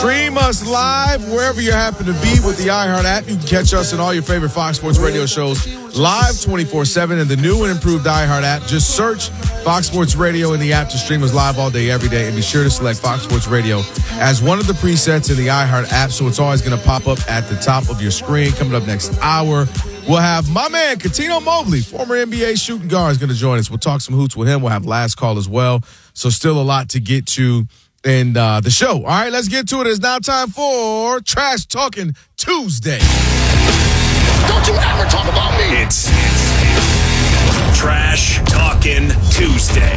Stream us live wherever you happen to be with the iHeart app. You can catch us in all your favorite Fox Sports Radio shows live 24/7 in the new and improved iHeart app. Just search Fox Sports Radio in the app to stream us live all day, every day. And be sure to select Fox Sports Radio as one of the presets in the iHeart app, so it's always going to pop up at the top of your screen. Coming up next hour, we'll have my man, Cuttino Mobley, former NBA shooting guard, is going to join us. We'll talk some hoots with him. We'll have last call as well. So still a lot to get to in the show. All right, let's get to it. It's now time for Trash Talking Tuesday. Don't you ever talk about me. It's Trash Talking Tuesday.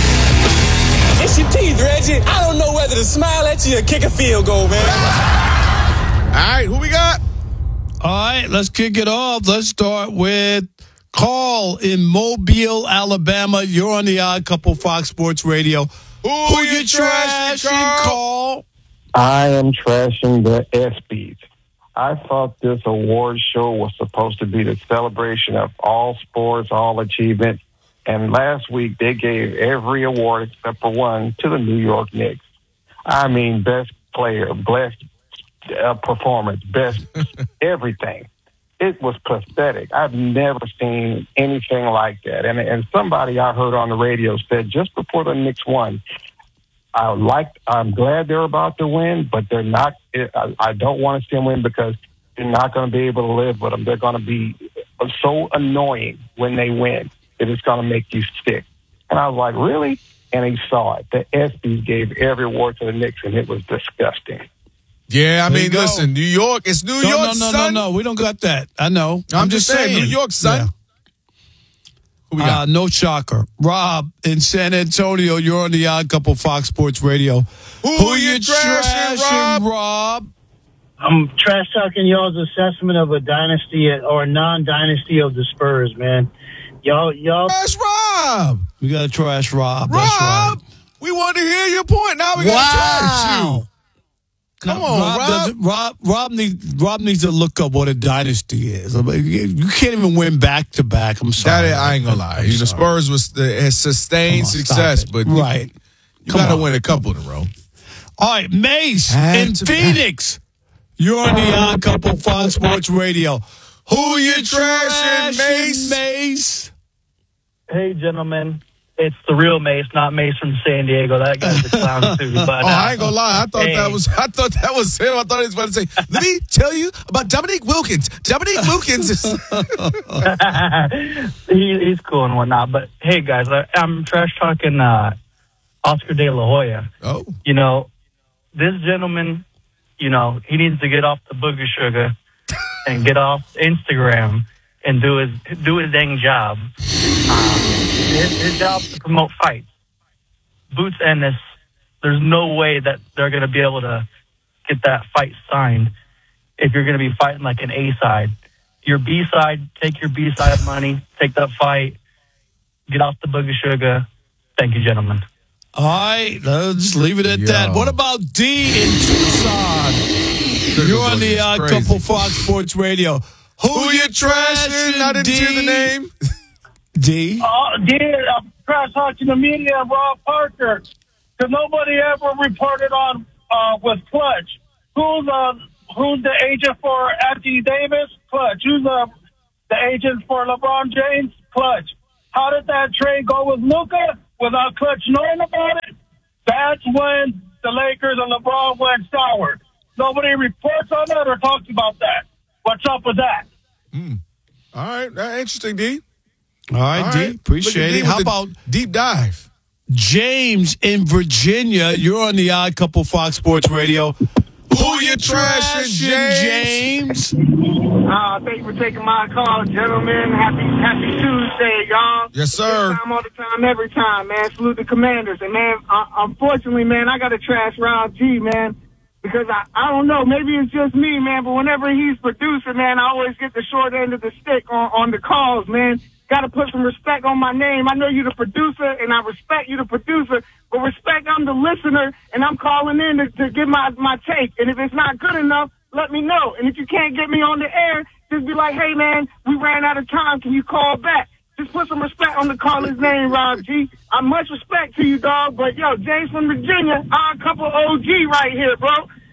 It's your teeth, Reggie. I don't know whether to smile at you or kick a field goal, man. All right, who we got? All right, let's kick it off. Let's start with Carl in Mobile, Alabama. You're on the Odd Couple Fox Sports Radio. Who you trashing, Carl? I am trashing the ESPYs. I thought this award show was supposed to be the celebration of all sports, all achievement. And last week, they gave every award except for one to the New York Knicks. I mean, best player, best performance, best everything. It was pathetic. I've never seen anything like that. And somebody I heard on the radio said just before the Knicks won, I'm glad they're about to win, but they're not. I don't want to see them win because you're not going to be able to live with them. They're going to be so annoying when they win that it's going to make you sick. And I was like, really? And he saw it. The ESPYs gave every award to the Knicks, and it was disgusting. Yeah, I mean, listen, New York, it's New York, son. No, we don't got that. I know. I'm just saying, New York, son. Yeah. Who we got? No shocker. Rob in San Antonio, you're on the Odd Couple Fox Sports Radio. Who you trashing, Rob? I'm trash talking y'all's assessment of a dynasty or a non-dynasty of the Spurs, man. Y'all. Trash Rob. We got to trash Rob. Rob, That's right. we wanted to hear your point. Now we got to trash you. Come on, Rob. Rob needs to look up what a dynasty is. You can't even win back-to-back. I'm sorry. I ain't going to lie. The Spurs has sustained success, but right. You got to win a couple in a row. All right, Mace in Phoenix. You're on the Odd Couple Fox Sports Radio. Who you trashing, Mace? Hey, gentlemen. It's the real Mace, not Mace from San Diego. That guy's a clown too. But, I ain't gonna lie. I thought that was him. I thought he was about to say, "Let me tell you about Dominique Wilkins." Dominique Wilkins is he's cool and whatnot. But hey, guys, I'm trash talking Oscar De La Hoya. Oh, this gentleman, he needs to get off the booger sugar and get off Instagram and do his dang job. His job is to promote fights. Boots Ennis, there's no way that they're going to be able to get that fight signed if you're going to be fighting like an A side. Your B side, take your B side money, take that fight, get off the booger sugar. Thank you, gentlemen. All right, let's leave it at that. What about D in Tucson? You're on the Odd Couple Fox Sports Radio. Who you trashing? I didn't hear the name. D? I'm trash talking the media, Rob Parker, because nobody ever reported on with Clutch. Who's the agent for Anthony Davis? Clutch. Who's the agent for LeBron James? Clutch. How did that trade go with Luka without Clutch knowing about it? That's when the Lakers and LeBron went sour. Nobody reports on that or talks about that. What's up with that? All right, interesting, D. All right, D. Appreciate it. How about deep dive? James in Virginia. You're on the Odd Couple Fox Sports Radio. Who you trashing, James? Thank you for taking my call, gentlemen. Happy Tuesday, y'all. Yes, sir. Time, all the time, every time, man. Salute the Commanders. And, man, unfortunately, man, I got to trash Rob G, man. Because I don't know, maybe it's just me, man, but whenever he's producing, man, I always get the short end of the stick on the calls, man. Got to put some respect on my name. I know you're the producer, and I respect you, the producer, but respect I'm the listener, and I'm calling in to give my take. And if it's not good enough, let me know. And if you can't get me on the air, just be like, hey, man, we ran out of time. Can you call back? Just put some respect on the caller's name, Rob G. Much respect to you, dog. But, yo, James from Virginia, I'm a couple OG right here, bro.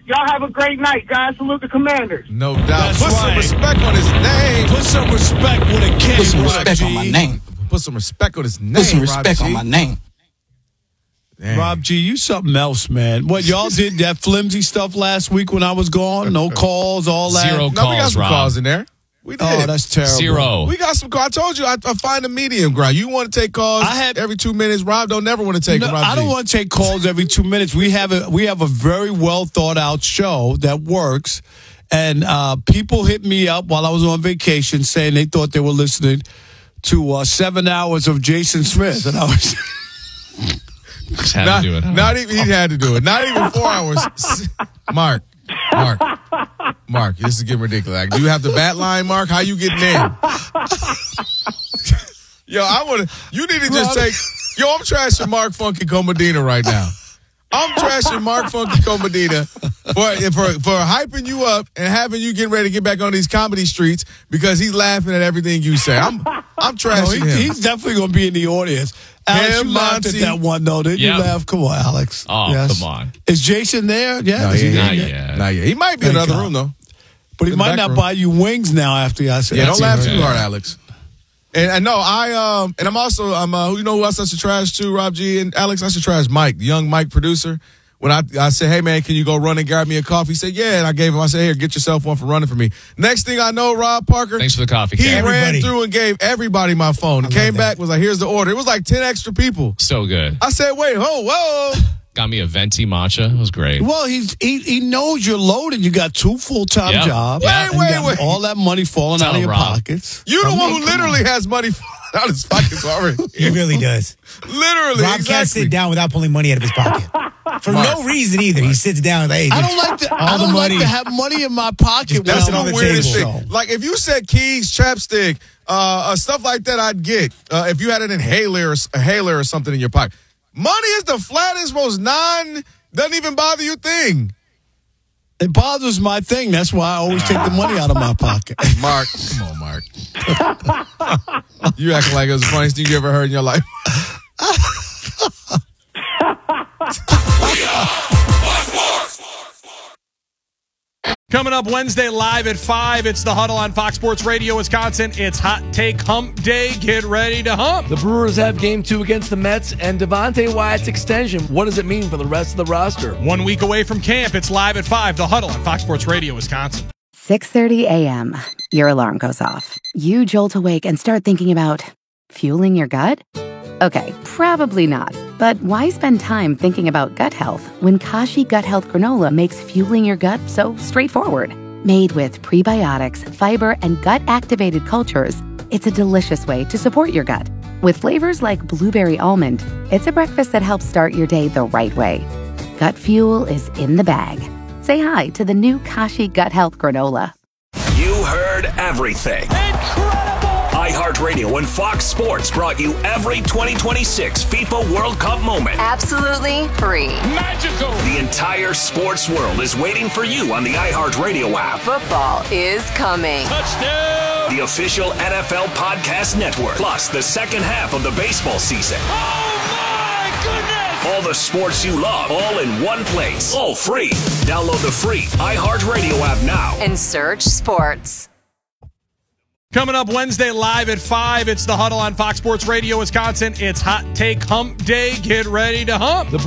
Y'all have a great night, guys. Salute the Commanders. No doubt. That's Put some right. respect on his name. Put some respect with a K. Put some Rob respect G. on my name. Put some respect on his name. Put some Rob respect G. on my name. Damn. Rob G, you something else, man. What, y'all did that flimsy stuff last week when I was gone? No calls, all that? Zero No, we got calls, some Rob. calls in there. We did. Oh, that's terrible. Zero. We got some calls. I told you I find a medium ground. You want to take calls every 2 minutes. Rob don't never want to take No, them. Rob I don't G. want to take calls every 2 minutes. We have a very well thought out show that works, and people hit me up while I was on vacation saying they thought they were listening to 7 hours of Jason Smith, and I was. Just had to do it. Huh? Not even he had to do it. Not even 4 hours. Mark, this is getting ridiculous. Like, do you have the bat line, Mark? How you getting in? Yo, you need to just take. Yo, I'm trashing Mark Funky Comedina right now. I'm trashing Mark Funky Comedina for hyping you up and having you getting ready to get back on these comedy streets because he's laughing at everything you say. I'm trashing him. He's definitely going to be in the audience. Alex, you laughed at that one, though. Didn't you laugh? Come on, Alex. Oh, Yes. come on. Is Jason there? Yeah. No, Is he Not there? yet. Not yet. He might be in Thank another God. room though. But he In the might back not room. buy you wings now after I said Yeah, don't laugh too right. hard, Alex. And no, and I'm also you know who else I should trash too, Rob G and Alex. I should trash Mike, the young Mike producer. When I said, hey man, can you go run and grab me a coffee? He said, yeah, and I said, here, get yourself one for running for me. Next thing I know, Rob Parker, Thanks for the coffee, he Cat. ran through and gave everybody my phone. And came back, was like, here's the order. It was like 10 extra people. So good. I said, wait, whoa. Got me a venti matcha. It was great. Well, he knows you're loaded. You got 2 full-time Yep. jobs. Wait, and you got wait. all that money falling Tell out of your Rob. pockets. You the I one mean, who come literally on. has money falling out of his pockets already. He really does. Literally, Rob can't exactly. sit down without pulling money out of his pocket. For Mark. no reason either. He sits down like, hey, I don't like to. all I the don't money. like to have money in my pocket. Just when pass it I'm on the on weirdest table. thing. Like if you said keys, chapstick, stuff like that, I'd get. If you had an inhaler or something in your pocket. Money is the flattest, most doesn't even bother you thing. It bothers my thing. That's why I always take the money out of my pocket. Mark, come on, Mark. You acting like it was the funniest thing you ever heard in your life. Coming up Wednesday live at 5, it's The Huddle on Fox Sports Radio Wisconsin. It's Hot Take Hump Day. Get ready to hump. The Brewers have Game 2 against the Mets and Devontae Wyatt's extension. What does it mean for the rest of the roster? 1 week away from camp, it's live at 5, The Huddle on Fox Sports Radio Wisconsin. 6:30 a.m. Your alarm goes off. You jolt awake and start thinking about fueling your gut? Okay, probably not. But why spend time thinking about gut health when Kashi Gut Health Granola makes fueling your gut so straightforward? Made with prebiotics, fiber, and gut-activated cultures, it's a delicious way to support your gut. With flavors like blueberry almond, it's a breakfast that helps start your day the right way. Gut fuel is in the bag. Say hi to the new Kashi Gut Health Granola. You heard everything. Incredible! iHeartRadio and Fox Sports brought you every 2026 FIFA World Cup moment. Absolutely free. Magical! The entire sports world is waiting for you on the iHeartRadio app. Football is coming. Touchdown! The official NFL Podcast Network. Plus, the second half of the baseball season. Oh, my goodness! All the sports you love, all in one place. All free. Download the free iHeartRadio app now. And search sports. Coming up Wednesday live at 5, it's The Huddle on Fox Sports Radio Wisconsin. It's Hot Take Hump Day. Get ready to hump.